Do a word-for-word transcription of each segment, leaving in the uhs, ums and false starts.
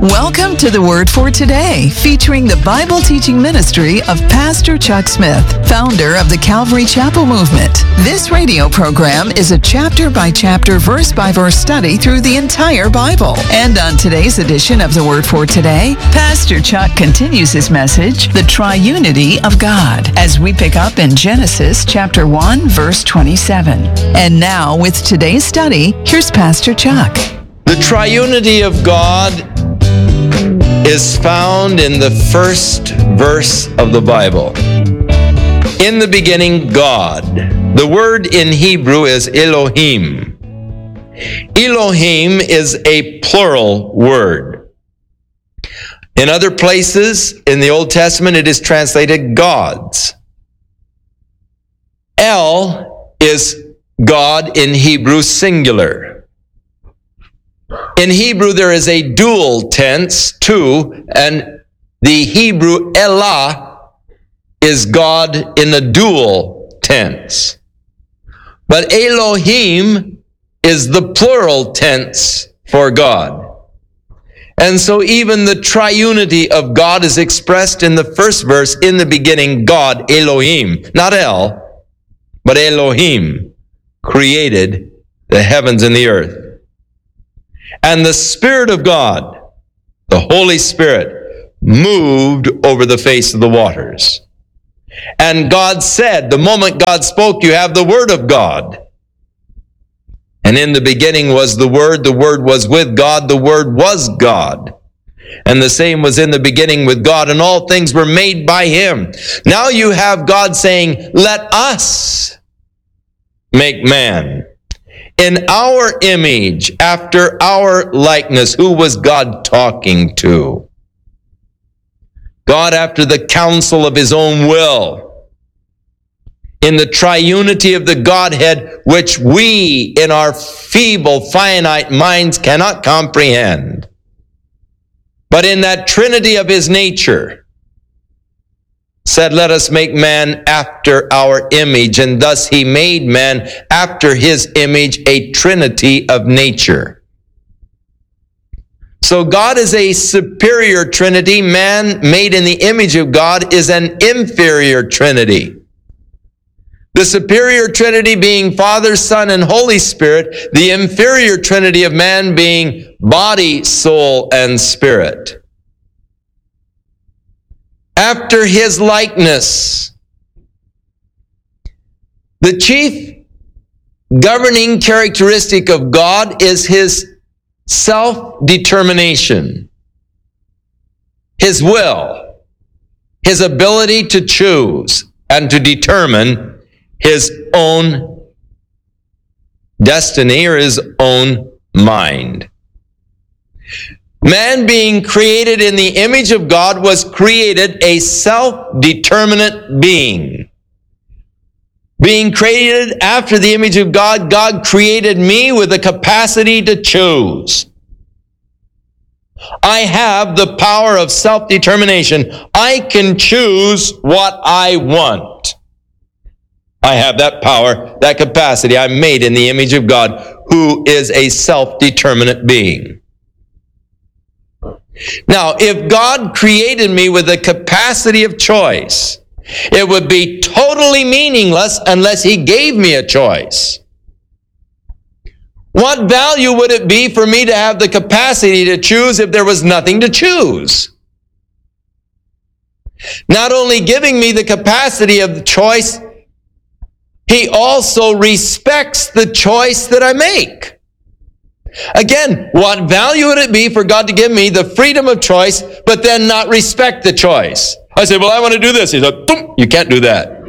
Welcome to the Word for Today, featuring the Bible teaching ministry of Pastor Chuck Smith, founder of the Calvary Chapel Movement. This radio program is a chapter-by-chapter, verse-by-verse study through the entire Bible. And on today's edition of the Word for Today, Pastor Chuck continues his message, The Triunity of God, as we pick up in Genesis chapter one, verse twenty-seven. And now, with today's study, here's Pastor Chuck. The triunity of God is found in the first verse of the Bible. In the beginning, God. The word in Hebrew is Elohim. Elohim is a plural word. In other places in the Old Testament, it is translated gods. El is God in Hebrew singular. In Hebrew, there is a dual tense, two, and the Hebrew Elah is God in a dual tense. But Elohim is the plural tense for God. And so even the triunity of God is expressed in the first verse, in the beginning, God, Elohim, not El, but Elohim, created the heavens and the earth. And the Spirit of God, the Holy Spirit, moved over the face of the waters. And God said, the moment God spoke, you have the Word of God. And in the beginning was the Word, the Word was with God, the Word was God. And the same was in the beginning with God, and all things were made by Him. Now you have God saying, let us make man in our image, after our likeness. Who was God talking to? God after the counsel of His own will. In the triunity of the Godhead, which we in our feeble, finite minds cannot comprehend. But in that trinity of His nature, said, let us make man after our image. And thus He made man after His image, a trinity of nature. So God is a superior trinity. Man made in the image of God is an inferior trinity. The superior trinity being Father, Son, and Holy Spirit. The inferior trinity of man being body, soul, and spirit. After His likeness. The chief governing characteristic of God is His self-determination, His will, His ability to choose and to determine His own destiny or His own mind. Man, being created in the image of God, was created a self-determinate being. Being created after the image of God, God created me with the capacity to choose. I have the power of self-determination. I can choose what I want. I have that power, that capacity. I'm made in the image of God, who is a self-determinate being. Now, if God created me with the capacity of choice, it would be totally meaningless unless He gave me a choice. What value would it be for me to have the capacity to choose if there was nothing to choose? Not only giving me the capacity of choice, He also respects the choice that I make. Again, what value would it be for God to give me the freedom of choice, but then not respect the choice? I say, well, I want to do this. He said, you can't do that.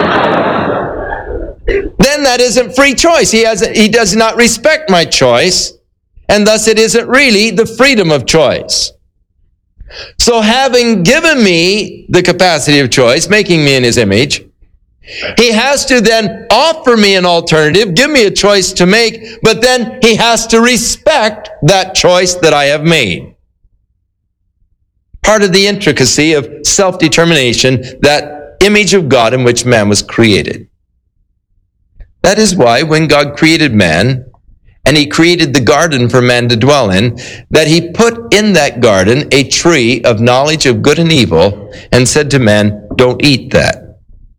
Then that isn't free choice. He has, he does not respect my choice, and thus it isn't really the freedom of choice. So having given me the capacity of choice, making me in His image, He has to then offer me an alternative, give me a choice to make, but then He has to respect that choice that I have made. Part of the intricacy of self-determination, that image of God in which man was created. That is why when God created man and he created the garden for man to dwell in, that he put in that garden a tree of knowledge of good and evil, and said to man, don't eat that.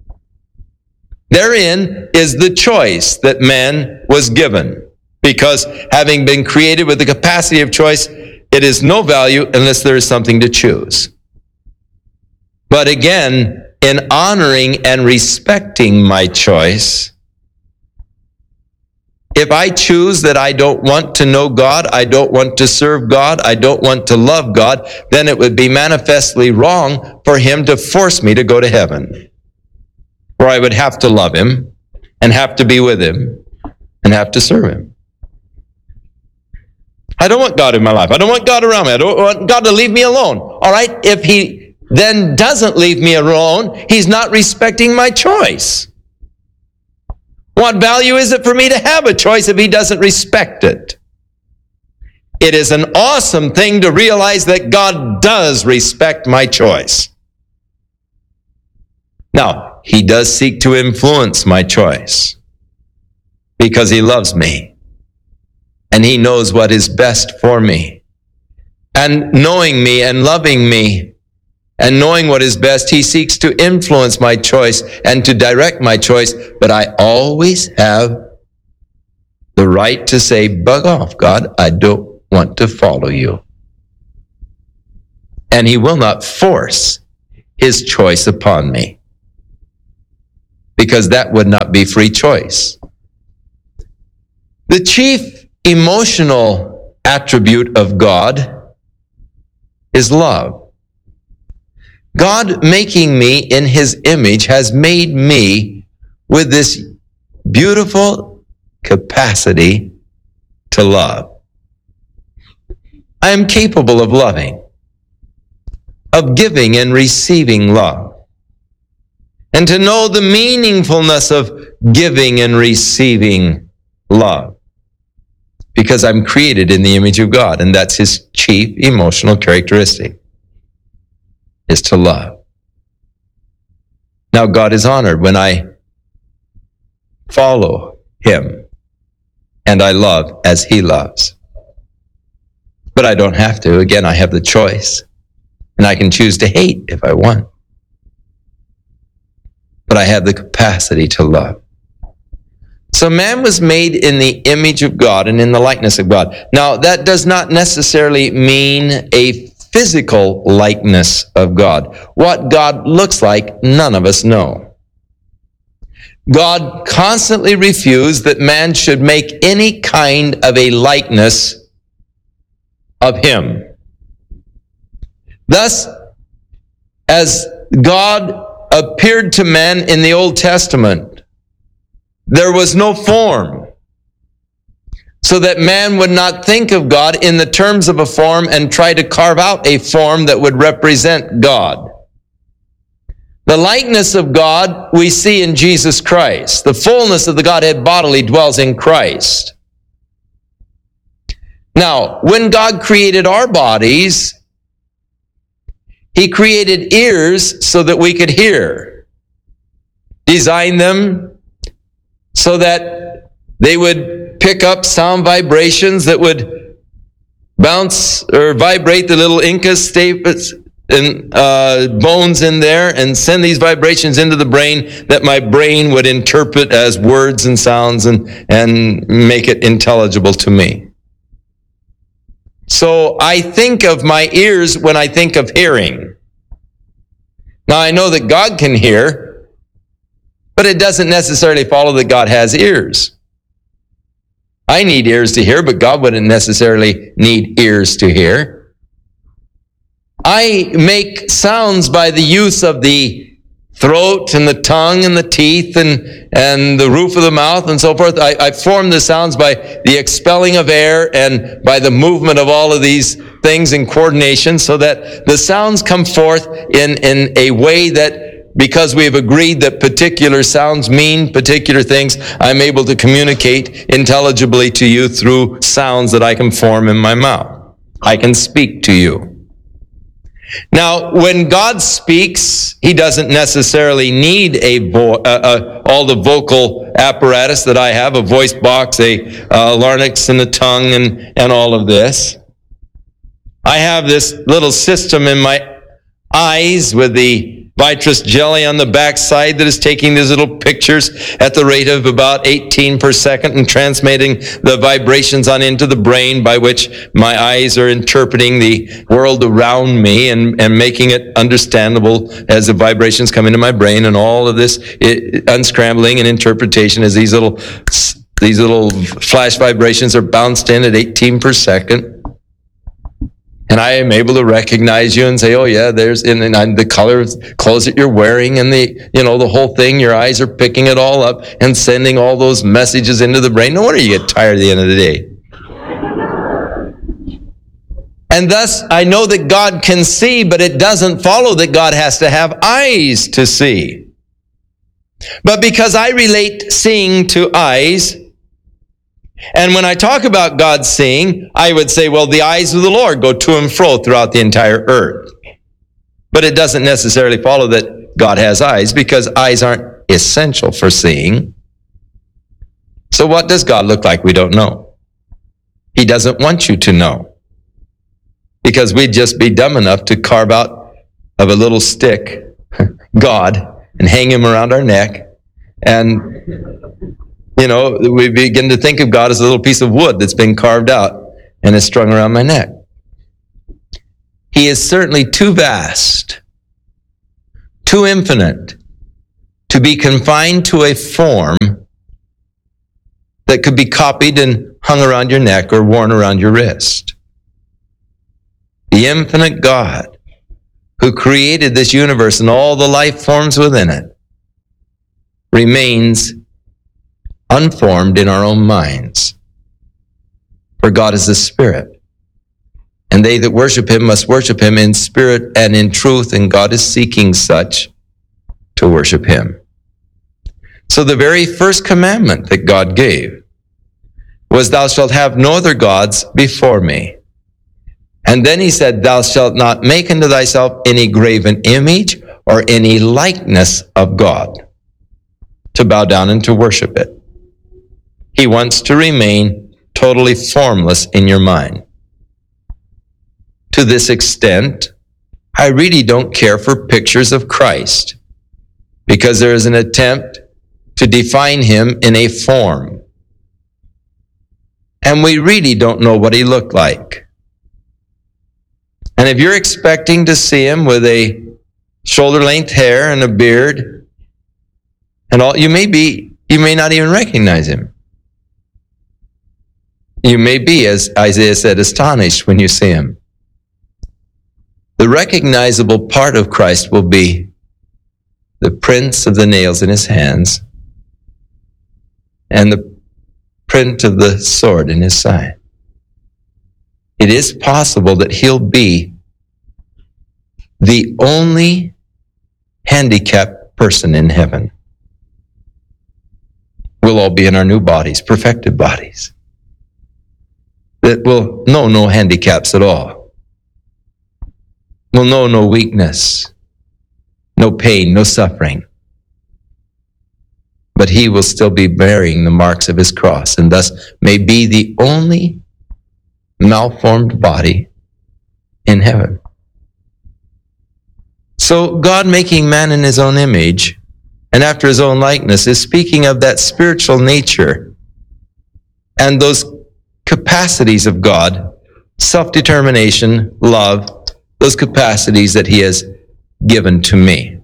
Therein is the choice that man was given, because having been created with the capacity of choice, it is no value unless there is something to choose. But again, in honoring and respecting my choice, if I choose that I don't want to know God, I don't want to serve God, I don't want to love God, then it would be manifestly wrong for him to force me to go to heaven. Or I would have to love him and have to be with him and have to serve him. I don't want God in my life. I don't want God around me. I don't want God to leave me alone. All right, if he then doesn't leave me alone, he's not respecting my choice. What value is it for me to have a choice if he doesn't respect it? It is an awesome thing to realize that God does respect my choice. Now, he does seek to influence my choice because he loves me and he knows what is best for me. And knowing me and loving me and knowing what is best, he seeks to influence my choice and to direct my choice. But I always have the right to say, bug off, God, I don't want to follow you. And he will not force his choice upon me, because that would not be free choice. The chief emotional attribute of God is love. God, making me in his image, has made me with this beautiful capacity to love. I am capable of loving, of giving and receiving love, and to know the meaningfulness of giving and receiving love, because I'm created in the image of God, and that's his chief emotional characteristic, is to love. Now, God is honored when I follow him and I love as he loves. But I don't have to. Again, I have the choice, and I can choose to hate if I want. But I have the capacity to love. So man was made in the image of God and in the likeness of God. Now, that does not necessarily mean a physical likeness of God. What God looks like, none of us know. God constantly refused that man should make any kind of a likeness of him. Thus, as God appeared to men in the Old Testament, there was no form, so that man would not think of God in the terms of a form and try to carve out a form that would represent God. The likeness of God we see in Jesus Christ. The fullness of the Godhead bodily dwells in Christ. Now, when God created our bodies, he created ears so that we could hear. Designed them so that they would pick up sound vibrations that would bounce or vibrate the little Inca staples and uh, bones in there, and send these vibrations into the brain that my brain would interpret as words and sounds and, and make it intelligible to me. So I think of my ears when I think of hearing. Now I know that God can hear, but it doesn't necessarily follow that God has ears. I need ears to hear, but God wouldn't necessarily need ears to hear. I make sounds by the use of the throat and the tongue and the teeth and, and the roof of the mouth and so forth. I, I form the sounds by the expelling of air and by the movement of all of these things in coordination, so that the sounds come forth in, in a way that, because we've agreed that particular sounds mean particular things, I'm able to communicate intelligibly to you through sounds that I can form in my mouth. I can speak to you. Now, when God speaks, he doesn't necessarily need a vo- uh, uh, all the vocal apparatus that I have, a voice box, a uh, larynx and a tongue, and, and all of this. I have this little system in my eyes with the vitreous jelly on the backside that is taking these little pictures at the rate of about eighteen per second and transmitting the vibrations on into the brain, by which my eyes are interpreting the world around me and, and making it understandable as the vibrations come into my brain, and all of this it, unscrambling and interpretation as these little these little flash vibrations are bounced in at eighteen per second. And I am able to recognize you and say, oh yeah, there's in and the color of clothes that you're wearing and the, you know, the whole thing. Your eyes are picking it all up and sending all those messages into the brain. No wonder you get tired at the end of the day. And thus, I know that God can see, but it doesn't follow that God has to have eyes to see. But because I relate seeing to eyes, and when I talk about God seeing, I would say, well, the eyes of the Lord go to and fro throughout the entire earth. But it doesn't necessarily follow that God has eyes, because eyes aren't essential for seeing. So what does God look like? We don't know. He doesn't want you to know, because we'd just be dumb enough to carve out of a little stick God and hang him around our neck, and you know, we begin to think of God as a little piece of wood that's been carved out and is strung around my neck. He is certainly too vast, too infinite, to be confined to a form that could be copied and hung around your neck or worn around your wrist. The infinite God, who created this universe and all the life forms within it, remains unformed in our own minds. For God is a spirit, and they that worship him must worship him in spirit and in truth, and God is seeking such to worship him. So the very first commandment that God gave was, thou shalt have no other gods before me. And then he said, thou shalt not make unto thyself any graven image or any likeness of God, to bow down and to worship it. He wants to remain totally formless in your mind. To this extent, I really don't care for pictures of Christ, because there is an attempt to define him in a form. And we really don't know what he looked like. And if you're expecting to see him with a shoulder-length hair and a beard and all, you may be, you may not even recognize him. You may be, as Isaiah said, astonished when you see him. The recognizable part of Christ will be the prints of the nails in his hands and the print of the sword in his side. It is possible that he'll be the only handicapped person in heaven. We'll all be in our new bodies, perfected bodies, that will know no handicaps at all, will know no weakness, no pain, no suffering. But he will still be bearing the marks of his cross, and thus may be the only malformed body in heaven. So God, making man in his own image and after his own likeness, is speaking of that spiritual nature and those capacities of God, self-determination, love, those capacities that he has given to me.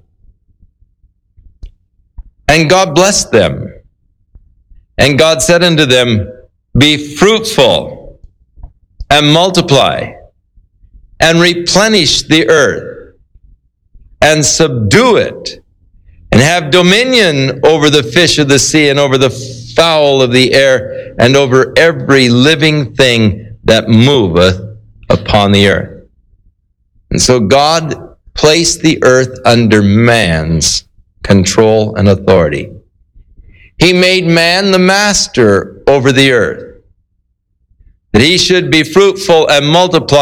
And God blessed them. And God said unto them, be fruitful and multiply and replenish the earth and subdue it and have dominion over the fish of the sea and over the fowl of the air and over every living thing that moveth upon the earth. And so God placed the earth under man's control and authority. He made man the master over the earth, that he should be fruitful and multiply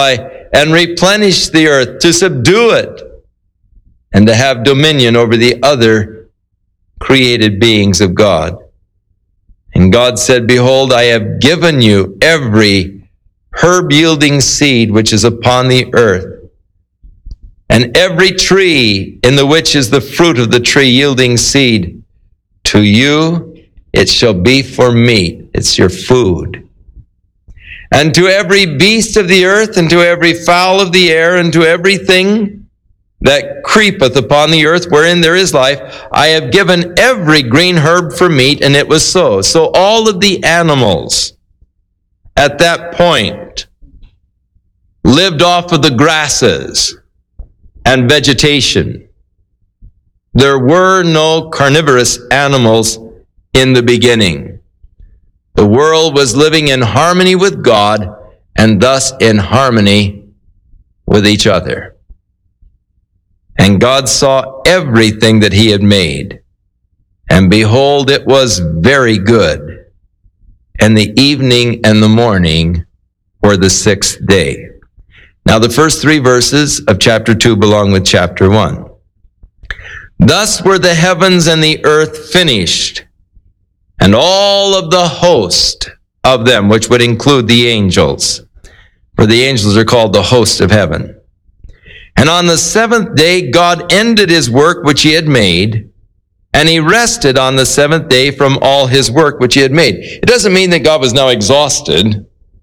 and replenish the earth, to subdue it, and to have dominion over the other created beings of God. And God said, behold, I have given you every herb-yielding seed which is upon the earth, and every tree in the which is the fruit of the tree yielding seed. To you it shall be for meat. It's your food. And to every beast of the earth, and to every fowl of the air, and to everything that creepeth upon the earth wherein there is life, I have given every green herb for meat, and it was so. So all of the animals at that point lived off of the grasses and vegetation. There were no carnivorous animals in the beginning. The world was living in harmony with God, and thus in harmony with each other. And God saw everything that he had made, and behold, it was very good. And the evening and the morning were the sixth day. Now the first three verses of chapter two belong with chapter one. Thus were the heavens and the earth finished, and all of the host of them, which would include the angels, for the angels are called the host of heaven. And on the seventh day, God ended his work which he had made, and he rested on the seventh day from all his work which he had made. It doesn't mean that God was now exhausted,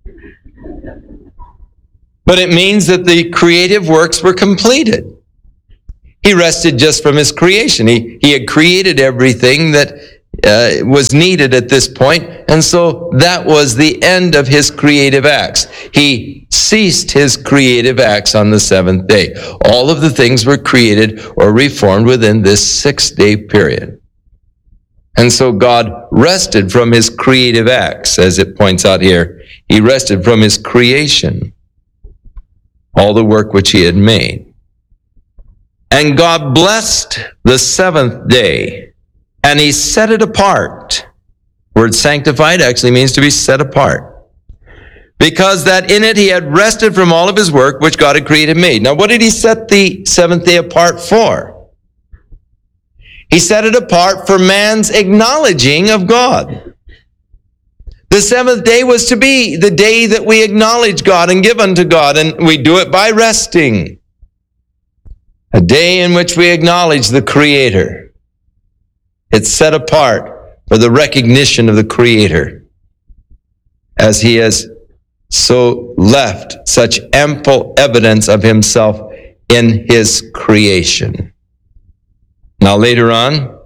but it means that the creative works were completed. He rested just from his creation. He, he had created everything that uh, was needed at this point, and so that was the end of his creative acts. He ceased his creative acts on the seventh day. All of the things were created or reformed within this six-day period. And so God rested from his creative acts, as it points out here. He rested from his creation, all the work which he had made. And God blessed the seventh day, and he set it apart. The word sanctified actually means to be set apart, because that in it he had rested from all of his work which God had created and made. Now, what did he set the seventh day apart for? He set it apart for man's acknowledging of God. The seventh day was to be the day that we acknowledge God and give unto God, and we do it by resting. A day in which we acknowledge the Creator. It's set apart for the recognition of the Creator, as he has so left such ample evidence of himself in his creation. Now later on,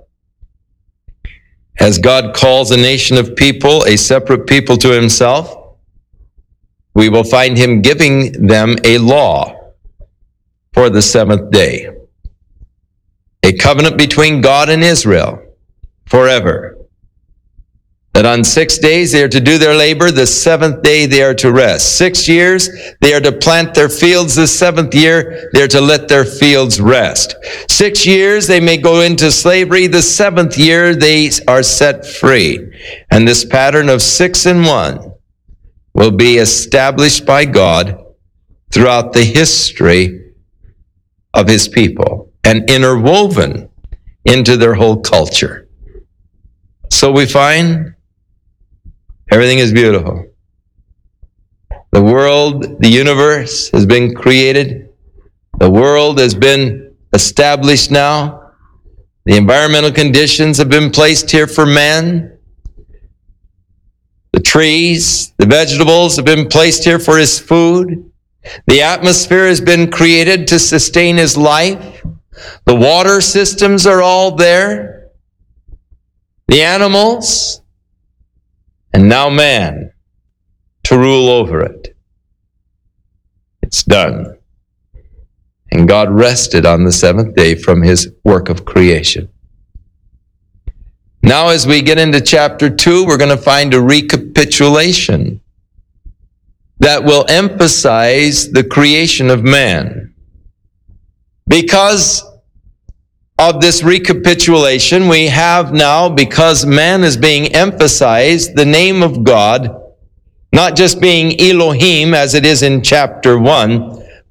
as God calls a nation of people, a separate people to himself, we will find him giving them a law for the seventh day. A covenant between God and Israel forever. That on six days they are to do their labor, the seventh day they are to rest. Six years they are to plant their fields, the seventh year they are to let their fields rest. Six years they may go into slavery, the seventh year they are set free. And this pattern of six and one will be established by God throughout the history of his people and interwoven into their whole culture. So we find everything is beautiful. The world, the universe has been created. The world has been established now. The environmental conditions have been placed here for man. The trees, the vegetables have been placed here for his food. The atmosphere has been created to sustain his life. The water systems are all there. The animals, and now man to rule over it. It's done. And God rested on the seventh day from his work of creation. Now as we get into chapter two, we're going to find a recapitulation that will emphasize the creation of man. Because of this recapitulation, we have now, because man is being emphasized, the name of God, not just being Elohim as it is in chapter one,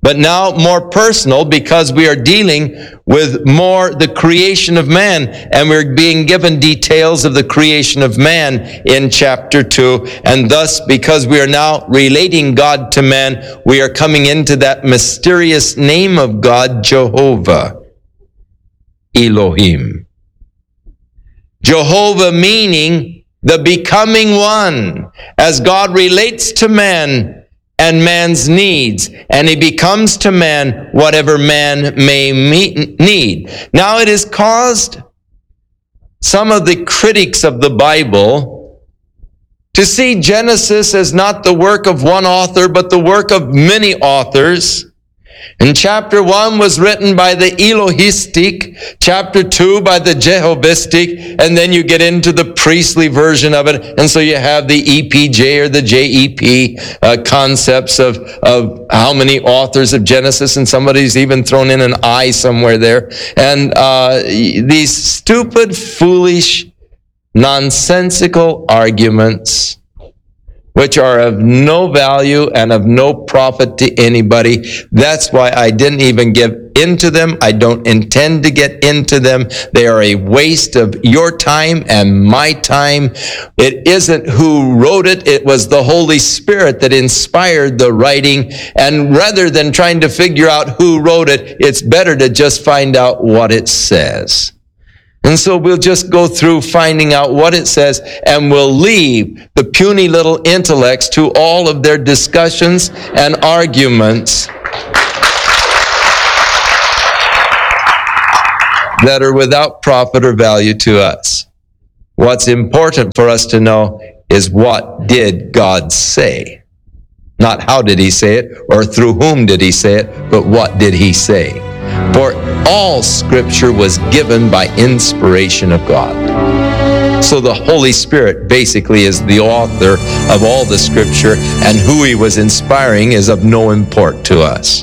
but now more personal, because we are dealing with more the creation of man, and we're being given details of the creation of man in chapter two. And thus, because we are now relating God to man, we are coming into that mysterious name of God, Jehovah, Elohim. Jehovah meaning the becoming one, as God relates to man and man's needs, and he becomes to man whatever man may meet, need. Now it has caused some of the critics of the Bible to see Genesis as not the work of one author, but the work of many authors. And chapter one was written by the Elohistic, chapter two by the Jehovistic, and then you get into the priestly version of it, and so you have the E P J or the J E P uh, concepts of, of how many authors of Genesis, and somebody's even thrown in an I somewhere there. And uh, these stupid, foolish, nonsensical arguments, which are of no value and of no profit to anybody. That's why I didn't even give into them. I don't intend to get into them. They are a waste of your time and my time. It isn't who wrote it. It was the Holy Spirit that inspired the writing. And rather than trying to figure out who wrote it, it's better to just find out what it says. And so we'll just go through finding out what it says, and we'll leave the puny little intellects to all of their discussions and arguments that are without profit or value to us. What's important for us to know is, what did God say? Not how did he say it, or through whom did he say it, but what did he say? For all Scripture was given by inspiration of God. So the Holy Spirit basically is the author of all the Scripture, and who he was inspiring is of no import to us.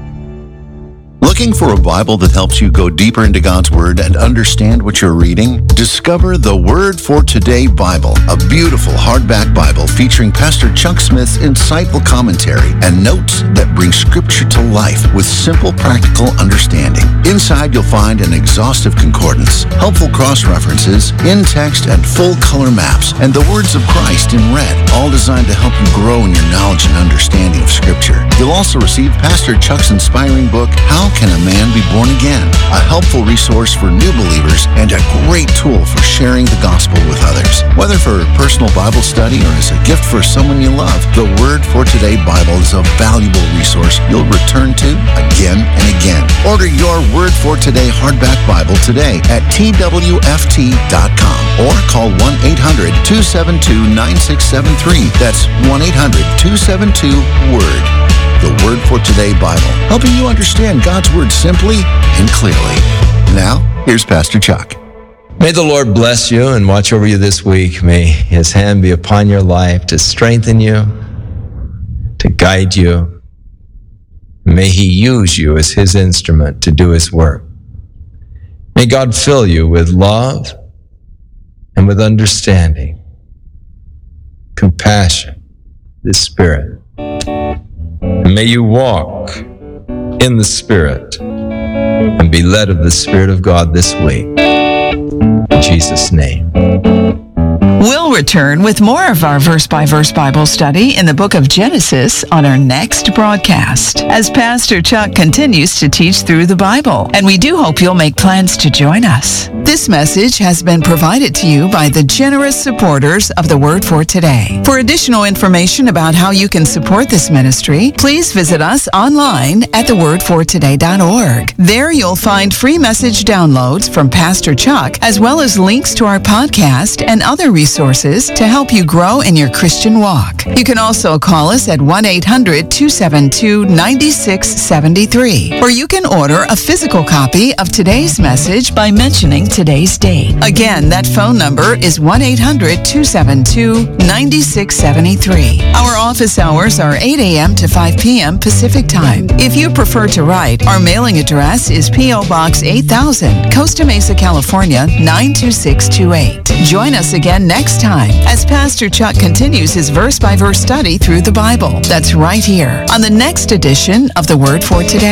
Looking for a Bible that helps you go deeper into God's Word and understand what you're reading? Discover the Word for Today Bible, a beautiful hardback Bible featuring Pastor Chuck Smith's insightful commentary and notes that bring Scripture to life with simple, practical understanding. Inside, you'll find an exhaustive concordance, helpful cross-references, in-text and full-color maps, and the words of Christ in red, all designed to help you grow in your knowledge and understanding of Scripture. You'll also receive Pastor Chuck's inspiring book, How Can a Man Be Born Again? A helpful resource for new believers and a great tool for sharing the gospel with others. Whether for personal Bible study or as a gift for someone you love, the Word for Today Bible is a valuable resource you'll return to again and again. Order your Word for Today hardback Bible today at T W F T dot com or call one eight hundred two seven two nine six seven three. That's one eight hundred two seven two WORD. The Word for Today Bible, helping you understand God's Word simply and clearly. Now, here's Pastor Chuck. May the Lord bless you and watch over you this week. May his hand be upon your life to strengthen you, to guide you. May he use you as his instrument to do his work. May God fill you with love and with understanding, compassion, the Spirit. And may you walk in the Spirit and be led of the Spirit of God this week. In Jesus' name. We'll return with more of our verse-by-verse Bible study in the book of Genesis on our next broadcast, as Pastor Chuck continues to teach through the Bible, and we do hope you'll make plans to join us. This message has been provided to you by the generous supporters of the Word for Today. For additional information about how you can support this ministry, please visit us online at the word for today dot org. There you'll find free message downloads from Pastor Chuck, as well as links to our podcast and other resources to help you grow in your Christian walk. You can also call us at one eight hundred two seven two nine six seven three, or you can order a physical copy of today's message by mentioning today's date. Again, that phone number is one eight hundred two seven two nine six seven three. Our office hours are eight a.m. to five p.m. Pacific Time. If you prefer to write, our mailing address is P O Box eight thousand, Costa Mesa, California nine two six two eight. Join us again next next time as Pastor Chuck continues his verse-by-verse study through the Bible. That's right here on the next edition of the Word for Today.